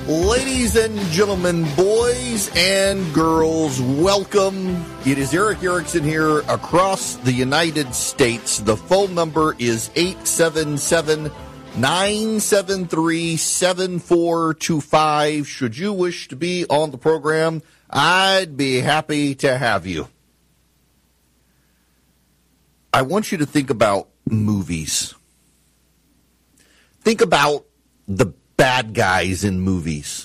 Ladies and gentlemen, boys and girls, welcome. It is Eric Erickson here across the United States. The phone number is 877-973-7425. Should you wish to be on the program, I'd be happy to have you. I want you to think about movies. Think about the bad guys in movies.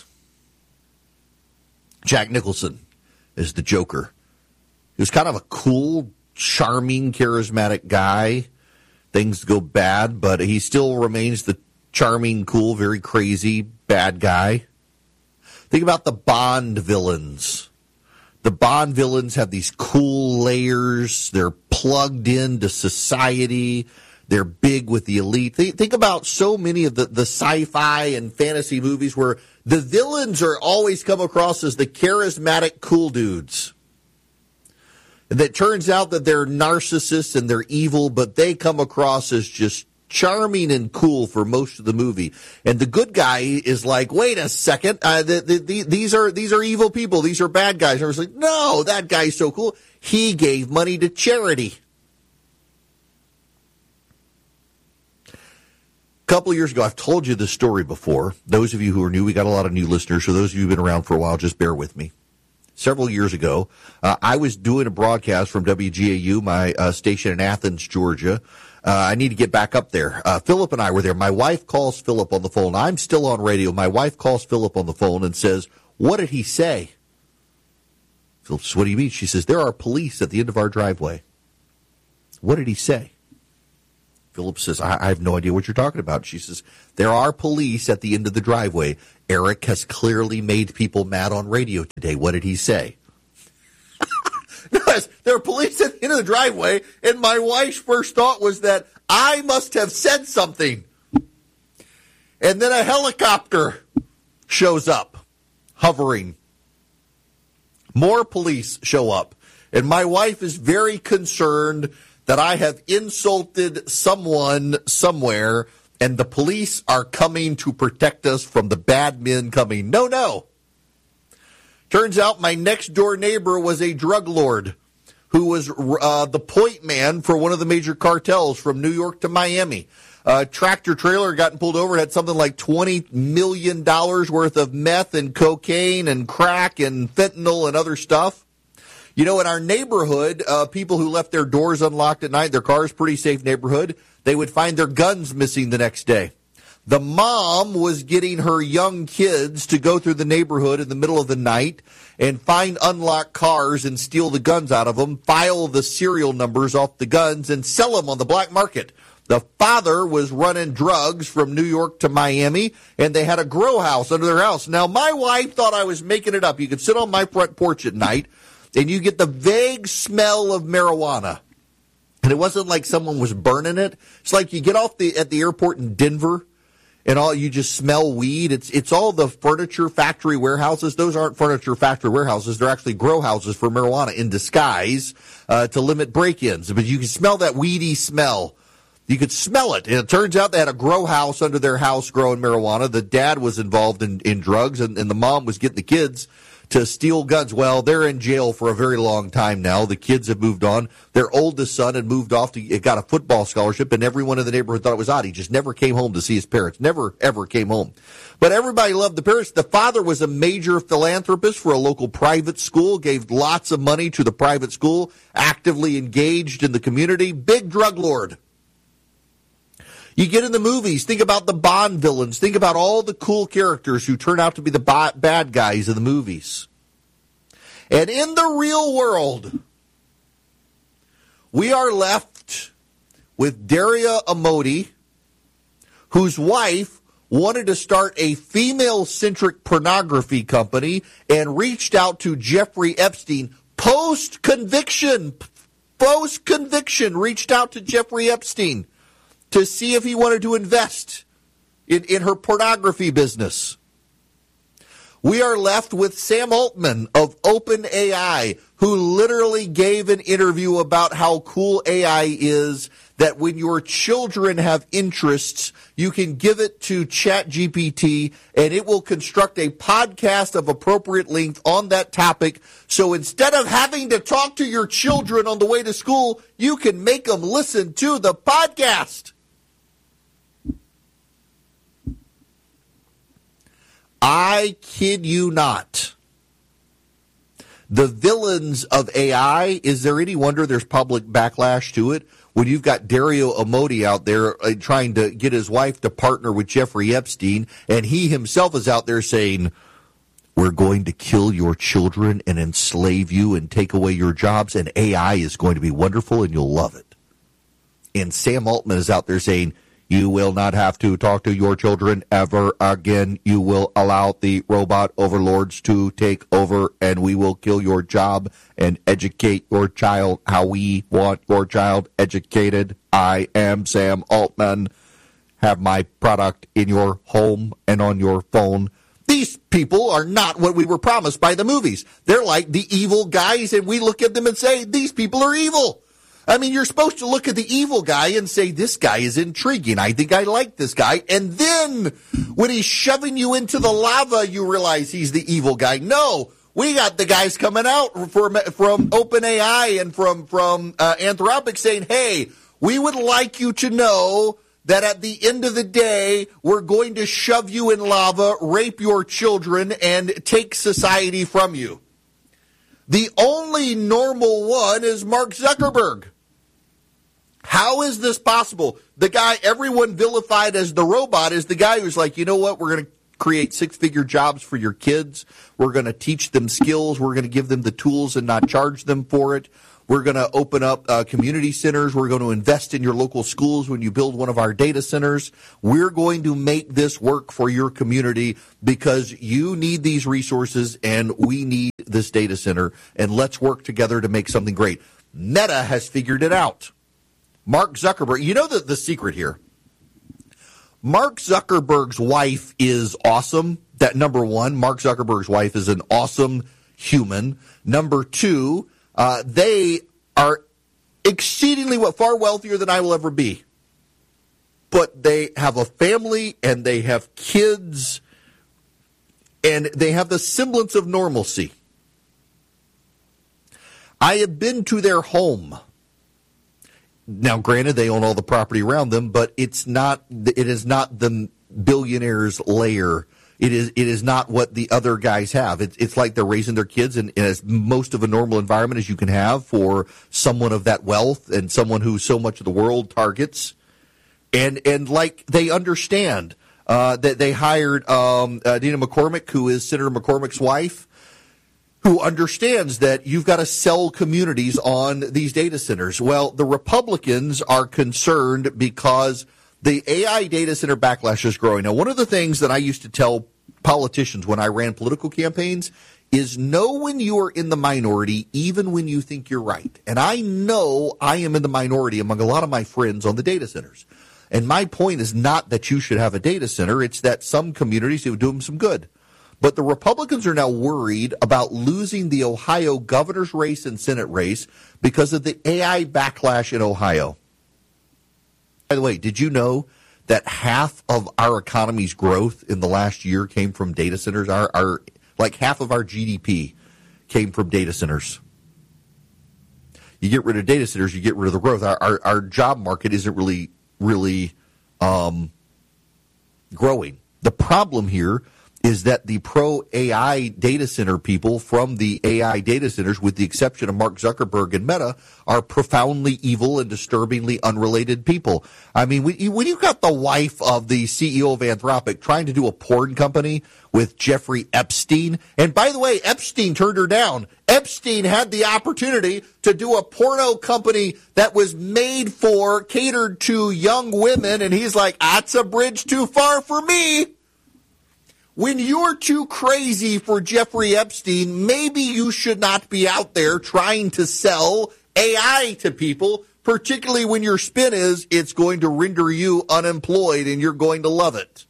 Jack Nicholson is the Joker. He was kind of a cool, charming, charismatic guy. Things go bad, but he still remains the charming, cool, very crazy bad guy. Think about the Bond villains. The Bond villains have these cool layers. They're plugged into society. They're big with the elite. Think about so many of the sci-fi and fantasy movies where the villains are always come across as the charismatic cool dudes. And it turns out that they're narcissists and they're evil, but they come across as just charming and cool for most of the movie. And the good guy is like, wait a second, these are evil people. These are bad guys. And I was like, no, that guy's so cool. He gave money to charity. A couple of years ago, I've told you this story before. Those of you who are new, we got a lot of new listeners. So those of you who've been around for a while, just bear with me. Several years ago, I was doing a broadcast from WGAU, my station in Athens, Georgia. I need to get back up there. Philip and I were there. My wife calls Philip on the phone. I'm still on radio. My wife calls Philip on the phone and says, "What did he say?" Philip says, "What do you mean?" She says, "There are police at the end of our driveway." What did he say? Philip says, I have no idea what you're talking about. She says, "There are police at the end of the driveway. Eric has clearly made people mad on radio today. What did he say?" There are police at the end of the driveway, and my wife's first thought was that I must have said something. And then a helicopter shows up, hovering. More police show up, and my wife is very concerned that I have insulted someone somewhere, and the police are coming to protect us from the bad men coming. No. Turns out my next-door neighbor was a drug lord who was the point man for one of the major cartels from New York to Miami. Tractor trailer gotten pulled over, had something like $20 million worth of meth and cocaine and crack and fentanyl and other stuff. You know, in our neighborhood, people who left their doors unlocked at night, their car's pretty safe neighborhood, they would find their guns missing the next day. The mom was getting her young kids to go through the neighborhood in the middle of the night and find unlocked cars and steal the guns out of them, file the serial numbers off the guns, and sell them on the black market. The father was running drugs from New York to Miami, and they had a grow house under their house. Now, my wife thought I was making it up. You could sit on my front porch at night, and you get the vague smell of marijuana. And it wasn't like someone was burning it. It's like you get off at the airport in Denver, and you just smell weed. It's all the furniture factory warehouses. Those aren't furniture factory warehouses. They're actually grow houses for marijuana in disguise to limit break-ins. But you can smell that weedy smell. You could smell it. And it turns out they had a grow house under their house growing marijuana. The dad was involved in drugs, and the mom was getting the kids to steal guns. Well, they're in jail for a very long time now. The kids have moved on. Their oldest son had moved off to got a football scholarship, and everyone in the neighborhood thought it was odd. He just never came home to see his parents. Never, ever came home. But everybody loved the parents. The father was a major philanthropist for a local private school, gave lots of money to the private school, actively engaged in the community. Big drug lord. You get in the movies, think about the Bond villains, think about all the cool characters who turn out to be the bad guys in the movies. And in the real world, we are left with Daria Amodi, whose wife wanted to start a female-centric pornography company and reached out to Jeffrey Epstein post-conviction, reached out to Jeffrey Epstein to see if he wanted to invest in her pornography business. We are left with Sam Altman of OpenAI, who literally gave an interview about how cool AI is, that when your children have interests, you can give it to ChatGPT and it will construct a podcast of appropriate length on that topic. So instead of having to talk to your children on the way to school, you can make them listen to the podcast. I kid you not. The villains of AI, is there any wonder there's public backlash to it? When you've got Dario Amodei out there trying to get his wife to partner with Jeffrey Epstein, and he himself is out there saying, we're going to kill your children and enslave you and take away your jobs, and AI is going to be wonderful and you'll love it. And Sam Altman is out there saying, you will not have to talk to your children ever again. You will allow the robot overlords to take over, and we will kill your job and educate your child how we want your child educated. I am Sam Altman. Have my product in your home and on your phone. These people are not what we were promised by the movies. They're like the evil guys, and we look at them and say, these people are evil. I mean, you're supposed to look at the evil guy and say, this guy is intriguing. I think I like this guy. And then when he's shoving you into the lava, you realize he's the evil guy. No, we got the guys coming out from OpenAI and from Anthropic saying, hey, we would like you to know that at the end of the day, we're going to shove you in lava, rape your children, and take society from you. The only normal one is Mark Zuckerberg. How is this possible? The guy everyone vilified as the robot is the guy who's like, you know what, we're going to create six-figure jobs for your kids. We're going to teach them skills. We're going to give them the tools and not charge them for it. We're going to open up community centers. We're going to invest in your local schools when you build one of our data centers. We're going to make this work for your community because you need these resources and we need this data center. And let's work together to make something great. Meta has figured it out. Mark Zuckerberg, you know the secret here. Mark Zuckerberg's wife is awesome. That number one, Mark Zuckerberg's wife is an awesome human. Number two, they are exceedingly far wealthier than I will ever be. But they have a family and they have kids and they have the semblance of normalcy. I have been to their home. Now, granted, they own all the property around them, but it is not the billionaire's lair. It is not what the other guys have. It's like they're raising their kids in as most of a normal environment as you can have for someone of that wealth and someone who so much of the world targets. And like they understand that they hired Dina McCormick, who is Senator McCormick's wife, who understands that you've got to sell communities on these data centers. Well, the Republicans are concerned because the AI data center backlash is growing. Now, one of the things that I used to tell politicians when I ran political campaigns is know when you are in the minority, even when you think you're right. And I know I am in the minority among a lot of my friends on the data centers. And my point is not that you should have a data center. It's that some communities would do them some good. But the Republicans are now worried about losing the Ohio governor's race and Senate race because of the AI backlash in Ohio. By the way, did you know that half of our economy's growth in the last year came from data centers? Our like half of our GDP came from data centers. You get rid of data centers, you get rid of the growth. Our job market isn't really growing. The problem here is that the pro-AI data center people from the AI data centers, with the exception of Mark Zuckerberg and Meta, are profoundly evil and disturbingly unrelated people. I mean, when you got the wife of the CEO of Anthropic trying to do a porn company with Jeffrey Epstein, and by the way, Epstein turned her down. Epstein had the opportunity to do a porno company that was catered to young women, and he's like, that's a bridge too far for me. When you're too crazy for Jeffrey Epstein, maybe you should not be out there trying to sell AI to people, particularly when your spin is it's going to render you unemployed and you're going to love it.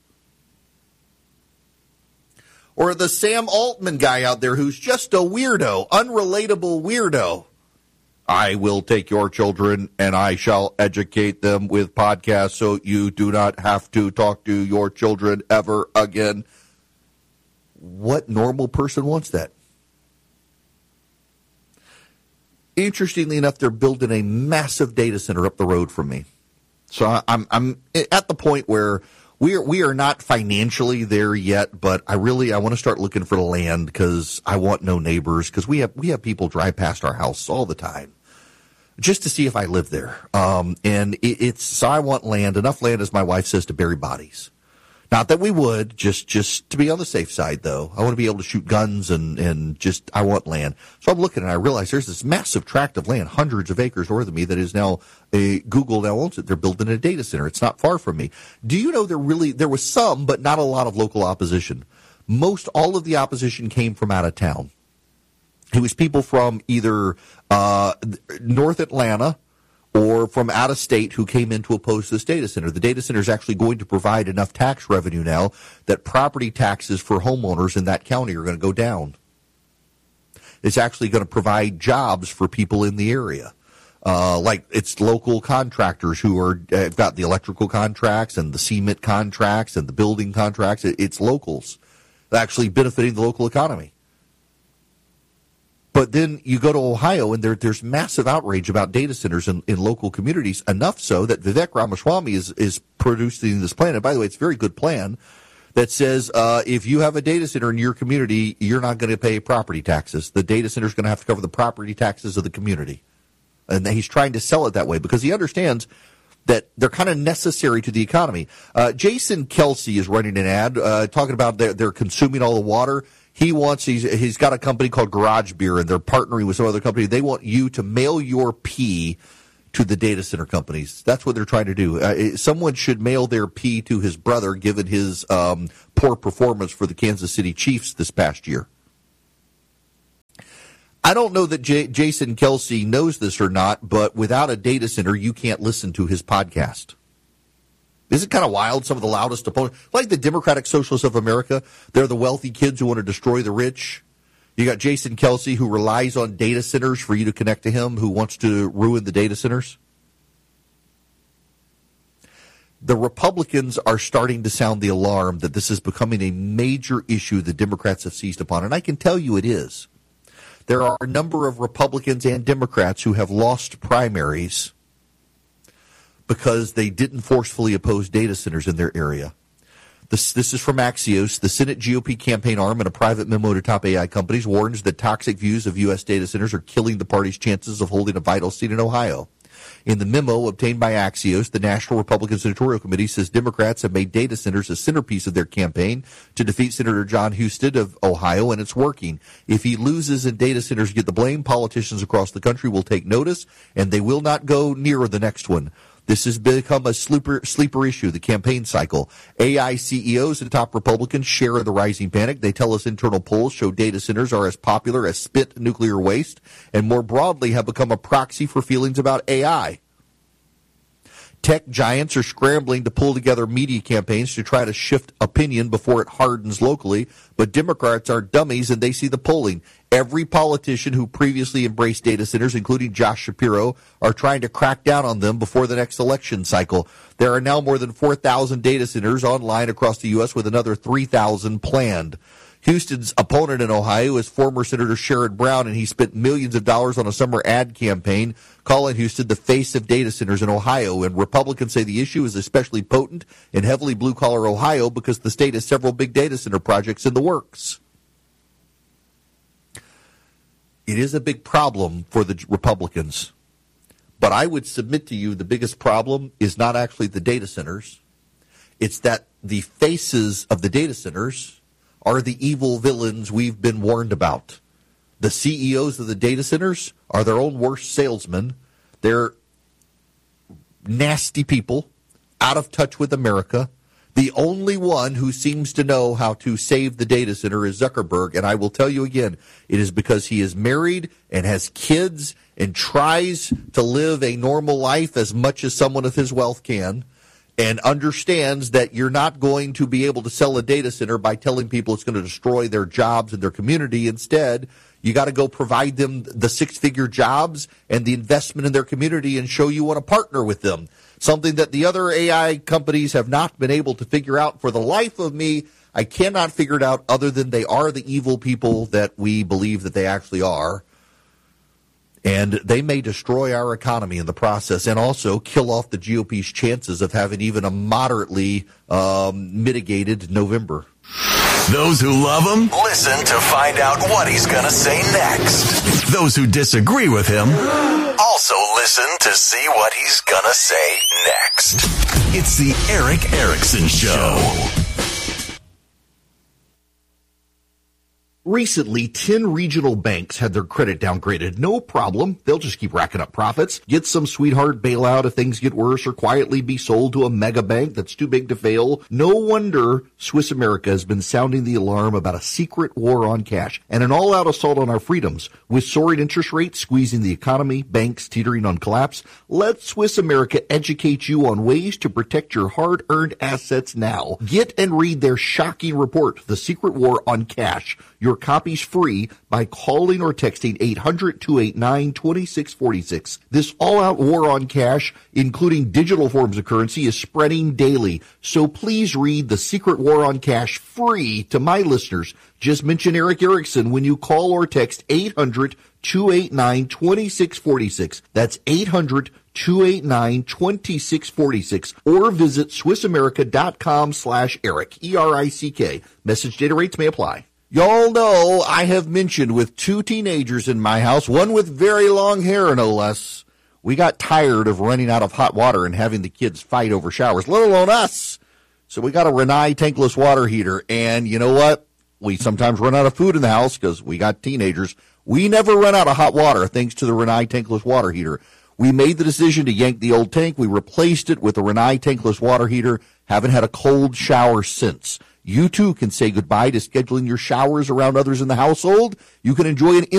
Or the Sam Altman guy out there who's just a weirdo, unrelatable weirdo. I will take your children and I shall educate them with podcasts so you do not have to talk to your children ever again. What normal person wants that? Interestingly enough, they're building a massive data center up the road from me. So I'm at the point where we are not financially there yet, but I want to start looking for the land because I want no neighbors, because we have people drive past our house all the time just to see if I live there. So I want land, enough land, as my wife says, to bury bodies. Not that we would, just to be on the safe side, though. I want to be able to shoot guns and I want land. So I'm looking and I realize there's this massive tract of land, hundreds of acres north of me, that is now, Google now owns it. They're building a data center. It's not far from me. Do you know there was some, but not a lot of local opposition. Most all of the opposition came from out of town. It was people from either North Atlanta or from out of state who came in to oppose this data center. The data center is actually going to provide enough tax revenue now that property taxes for homeowners in that county are going to go down. It's actually going to provide jobs for people in the area. Like it's local contractors who have got the electrical contracts and the cement contracts and the building contracts. It's locals actually benefiting the local economy. But then you go to Ohio, and there's massive outrage about data centers in local communities, enough so that Vivek Ramaswamy is producing this plan. And by the way, it's a very good plan that says if you have a data center in your community, you're not going to pay property taxes. The data center is going to have to cover the property taxes of the community. And he's trying to sell it that way because he understands that they're kind of necessary to the economy. Jason Kelsey is running an ad talking about they're consuming all the water. He's got a company called Garage Beer, and they're partnering with some other company. They want you to mail your pee to the data center companies. That's what they're trying to do. Someone should mail their pee to his brother, given his poor performance for the Kansas City Chiefs this past year. I don't know that Jason Kelsey knows this or not, but without a data center, you can't listen to his podcast. Isn't it kind of wild? Some of the loudest opponents, like the Democratic Socialists of America, they're the wealthy kids who want to destroy the rich. You got Jason Kelsey, who relies on data centers for you to connect to him, who wants to ruin the data centers. The Republicans are starting to sound the alarm that this is becoming a major issue the Democrats have seized upon, and I can tell you it is. There are a number of Republicans and Democrats who have lost primaries because they didn't forcefully oppose data centers in their area. This is from Axios. The Senate GOP campaign arm, in a private memo to top AI companies, warns that toxic views of U.S. data centers are killing the party's chances of holding a vital seat in Ohio. In the memo obtained by Axios, the National Republican Senatorial Committee says Democrats have made data centers a centerpiece of their campaign to defeat Senator John Husted of Ohio, and it's working. If he loses and data centers get the blame, politicians across the country will take notice, and they will not go near the next one. This has become a sleeper issue, the campaign cycle. AI CEOs and top Republicans share in the rising panic. They tell us internal polls show data centers are as popular as spent nuclear waste, and more broadly have become a proxy for feelings about AI. Tech giants are scrambling to pull together media campaigns to try to shift opinion before it hardens locally, but Democrats aren't dummies and they see the polling. Every politician who previously embraced data centers, including Josh Shapiro, are trying to crack down on them before the next election cycle. There are now more than 4,000 data centers online across the U.S., with another 3,000 planned. Houston's opponent in Ohio is former Senator Sherrod Brown, and he spent millions of dollars on a summer ad campaign calling Houston the face of data centers in Ohio. And Republicans say the issue is especially potent in heavily blue-collar Ohio because the state has several big data center projects in the works. It is a big problem for the Republicans. But I would submit to you the biggest problem is not actually the data centers. It's that the faces of the data centers are the evil villains we've been warned about. The CEOs of the data centers are their own worst salesmen. They're nasty people, out of touch with America. The only one who seems to know how to save the data center is Zuckerberg. And I will tell you again, it is because he is married and has kids and tries to live a normal life as much as someone of his wealth can, and understands that you're not going to be able to sell a data center by telling people it's going to destroy their jobs and their community. Instead, You got to go provide them the six-figure jobs and the investment in their community and show you want to partner with them. Something that the other AI companies have not been able to figure out. For the life of me, I cannot figure it out other than they are the evil people that we believe that they actually are. And they may destroy our economy in the process and also kill off the GOP's chances of having even a moderately mitigated November. Those who love him, listen to find out what he's going to say next. Those who disagree with him, also listen to see what he's going to say next. It's the Erick Erickson Show. Recently, 10 regional banks had their credit downgraded. No problem. They'll just keep racking up profits, get some sweetheart bailout if things get worse, or quietly be sold to a mega bank that's too big to fail. No wonder Swiss America has been sounding the alarm about a secret war on cash and an all-out assault on our freedoms. With soaring interest rates squeezing the economy, banks teetering on collapse, let Swiss America educate you on ways to protect your hard-earned assets now. Get and read their shocking report, The Secret War on Cash. Your copy's free by calling or texting 800-289-2646. This all-out war on cash, including digital forms of currency, is spreading daily. So please read The Secret War on Cash free to my listeners. Just mention Erick Erickson when you call or text 800-289-2646. That's 800-289-2646. Or visit SwissAmerica.com/Erick, E-R-I-C-K. Message data rates may apply. Y'all know I have mentioned with two teenagers in my house, one with very long hair, no less. We got tired of running out of hot water and having the kids fight over showers, let alone us. So we got a Rinnai tankless water heater. And you know what? We sometimes run out of food in the house because we got teenagers. We never run out of hot water thanks to the Rinnai tankless water heater. We made the decision to yank the old tank. We replaced it with the Rinnai tankless water heater. Haven't had a cold shower since. You too can say goodbye to scheduling your showers around others in the household. You can enjoy an